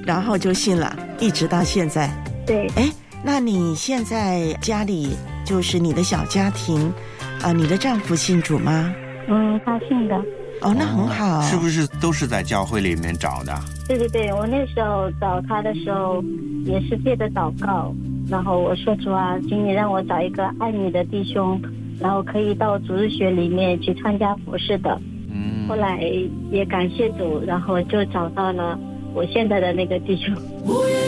然后就信了，一直到现在。 对。 那你现在家里就是你的小家庭你的丈夫信主吗？ 他信的。 那很好。 是不是都是在教会里面找的？ 对对对，我那时候找他的时候也是借着祷告，然后我说主啊，请你让我找一个爱你的弟兄，然后可以到主日学里面去参加服事的。后来也感谢主，然后就找到了我现在的那个弟兄。